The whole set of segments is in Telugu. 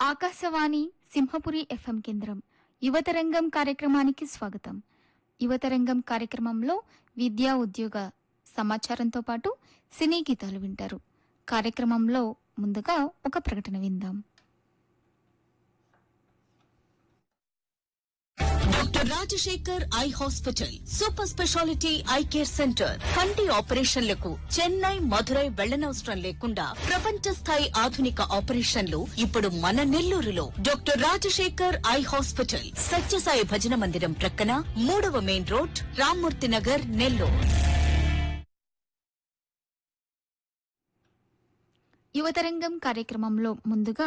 ఆకాశవాణి సింహపురి ఎఫ్ఎం కేంద్రం యువతరంగం కార్యక్రమానికి స్వాగతం. యువతరంగం కార్యక్రమంలో విద్యా ఉద్యోగ సమాచారంతో పాటు సినీ గీతాలు వింటారు. కార్యక్రమంలో ముందుగా ఒక ప్రకటన విందాం. Doctor Rajasekhar eye hospital super speciality eye care centre కంటి ఆపరేషన్లకు చెన్నై, మధురై వెళ్లనవసరం లేకుండా ప్రపంచ స్థాయి ఆధునిక ఆపరేషన్లు ఇప్పుడు మన నెల్లూరులో. Doctor Rajasekhar eye hospital Sathya Sai భజన మందిరం ప్రక్కన 3వ మెయిన్ రోడ్, రామ్మూర్తి నగర్, నెల్లూరు. యువతరంగం కార్యక్రమంలో ముందుగా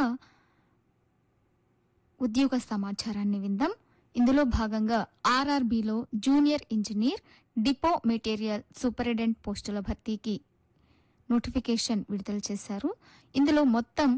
ఉద్యోగ సమాచారాన్ని విందాం. ఇందులో భాగంగా ఆర్ఆర్బీలో junior engineer, depot material superintendent పోస్టుల భర్తీకి నోటిఫికేషన్ విడుదల చేశారు. ఇందులో మొత్తం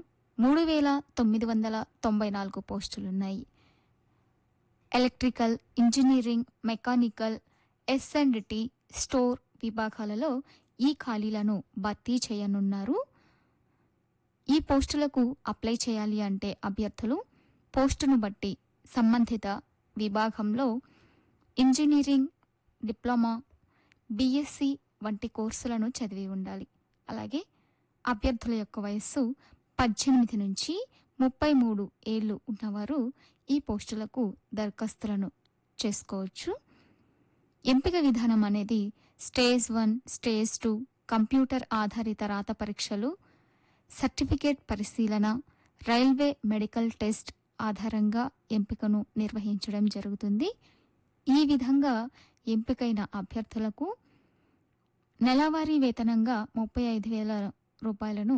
3,994 పోస్టులున్నాయి. ఎలక్ట్రికల్, ఇంజనీరింగ్, మెకానికల్, ఎస్&టి, స్టోర్ విభాగాలలో ఈ ఖాళీలను భర్తీ చేయనున్నారు. ఈ పోస్టులకు అప్లై చేయాలి అంటే అభ్యర్థులు పోస్టును బట్టి సంబంధిత విభాగంలో ఇంజనీరింగ్, డిప్లొమా, బీఎస్సీ వంటి కోర్సులను చదివి ఉండాలి. అలాగే అభ్యర్థుల యొక్క వయస్సు 18 నుంచి 33 ఏళ్లు ఉన్నవారు ఈ పోస్టులకు దరఖాస్తులను చేసుకోవచ్చు. ఎంపిక విధానం అనేది స్టేజ్ 1, స్టేజ్ 2 కంప్యూటర్ ఆధారిత రాత పరీక్షలు, సర్టిఫికేట్ పరిశీలన, రైల్వే మెడికల్ టెస్ట్ ఆధారంగా ఎంపికను నిర్వహించడం జరుగుతుంది. ఈ విధంగా ఎంపికైన అభ్యర్థులకు నెలవారీ వేతనంగా 35,000 రూపాయలను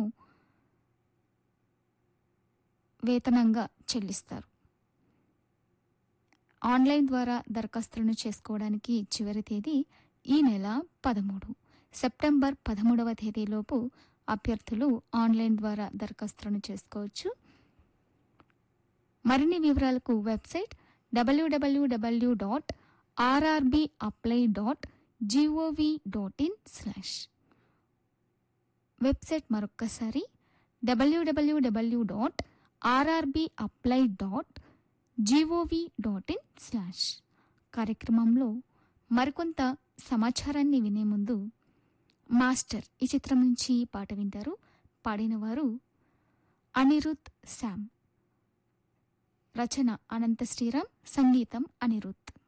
వేతనంగా చెల్లిస్తారు. ఆన్లైన్ ద్వారా దరఖాస్తులను చేసుకోవడానికి చివరి తేదీ ఈ నెల 13. సెప్టెంబర్ 13వ తేదీలోపు అభ్యర్థులు ఆన్లైన్ ద్వారా దరఖాస్తులను చేసుకోవచ్చు. మరిన్ని వివరాలకు వెబ్సైట్ www.rrbapply.gov.in/ వెబ్సైట్ మరొక్కసారి www.rrbapply.gov.in/ కార్యక్రమంలో మరికొంత సమాచారాన్ని వినే ముందు మాస్టర్ ఈ చిత్రం నుంచి పాట వింటారు. పాడినవారు అనిరుద్, శామ్. రచన అనంత శ్రీరామ్, సంగీతం అనిరుద్.